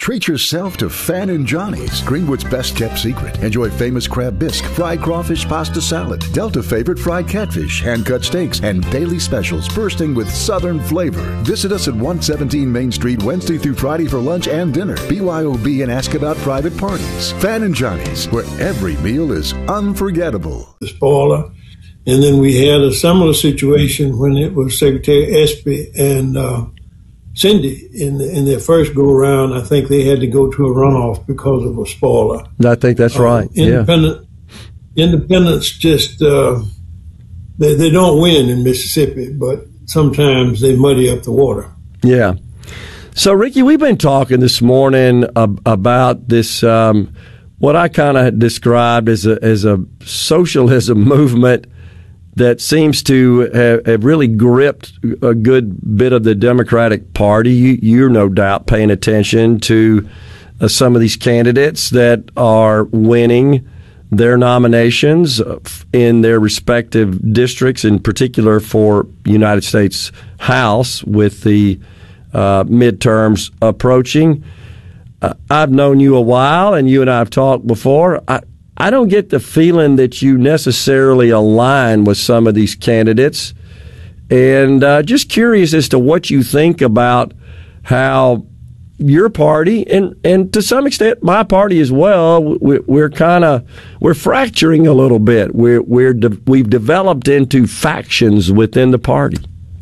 Treat yourself to Fan and Johnny's, Greenwood's best kept secret. Enjoy famous crab bisque, fried crawfish pasta salad, Delta favorite fried catfish, hand-cut steaks, and daily specials bursting with Southern flavor. Visit us at 117 Main Street Wednesday through Friday for lunch and dinner. BYOB and ask about private parties. Fan and Johnny's, where every meal is unforgettable. The spoiler. And then we had a similar situation when it was Secretary Espy and Cindy in their first go around. I think they had to go to a runoff because of a spoiler. I think that's right. Independents just they don't win in Mississippi, but sometimes they muddy up the water. Yeah. So, Ricky, we've been talking this morning about this what I kind of described as a socialism movement that seems to have really gripped a good bit of the Democratic Party. You're no doubt paying attention to some of these candidates that are winning their nominations in their respective districts, in particular for United States House with the midterms approaching. I've known you a while, and you and I have talked before. I don't get the feeling that you necessarily align with some of these candidates. And just curious as to what you think about how your party and to some extent my party as well, we're fracturing a little bit. We've developed into factions within the party.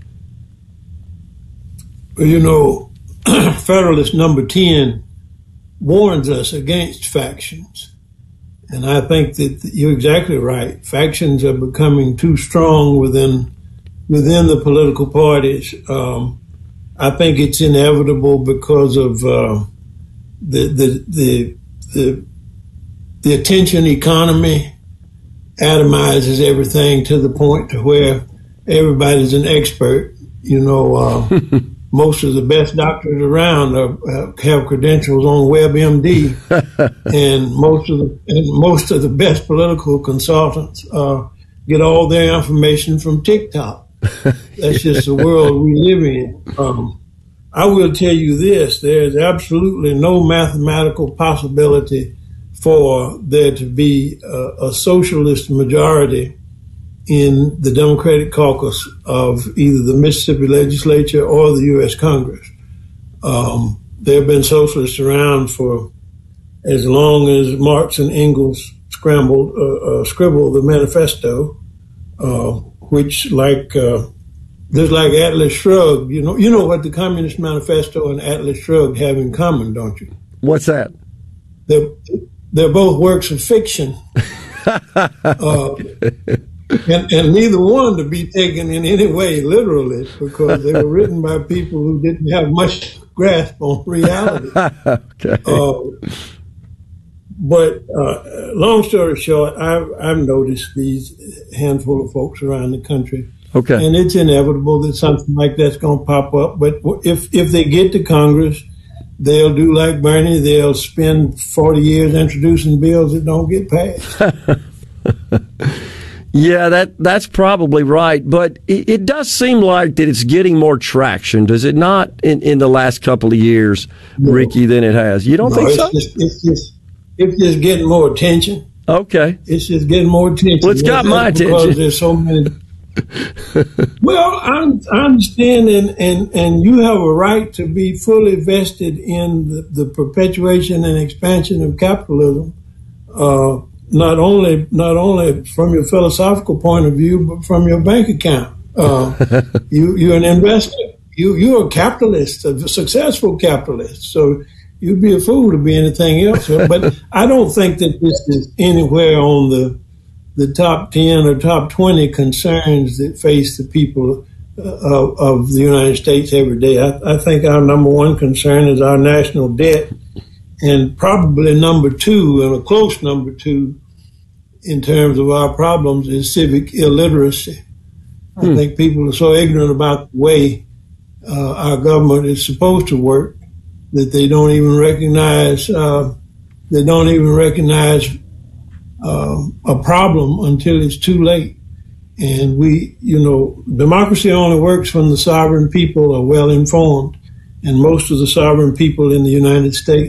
Well, Federalist number 10 warns us against factions. And I think that you're exactly right. Factions are becoming too strong within the political parties. I think it's inevitable because of the attention economy atomizes everything to the point to where everybody's an expert. Most of the best doctors around have credentials on WebMD, and most of the best political consultants get all their information from TikTok. That's just the world we live in. I will tell you this: there's absolutely no mathematical possibility for there to be a socialist majority in the Democratic caucus of either the Mississippi legislature or the U.S. Congress. There have been socialists around for as long as Marx and Engels scribbled the manifesto, which just like Atlas Shrugged, you know what the Communist Manifesto and Atlas Shrugged have in common, don't you? What's that? They're both works of fiction. And neither one to be taken in any way literally, because they were written by people who didn't have much grasp on reality. Okay. But long story short, I've noticed these handful of folks around the country. Okay. And it's inevitable that something like that's going to pop up. But if they get to Congress, they'll do like Bernie. They'll spend 40 years introducing bills that don't get passed. Yeah, that's probably right. But it does seem like that it's getting more traction, does it not, in the last couple of years, no, Ricky, than it has? You don't think so? It's just getting more attention. Okay. It's just getting more attention. Well, it's got my attention. Because there's so many. Well, I understand, and you have a right to be fully vested in the perpetuation and expansion of capitalism. Not only from your philosophical point of view, but from your bank account. You're an investor. You're a capitalist, a successful capitalist. So you'd be a fool to be anything else. But I don't think that this is anywhere on the top 10 or top 20 concerns that face the people of the United States every day. I think our number one concern is our national debt, and probably number two, and a close number two, in terms of our problems, is civic illiteracy. I think people are so ignorant about the way our government is supposed to work that they don't even recognize a problem until it's too late. And democracy only works when the sovereign people are well informed. And most of the sovereign people in the United States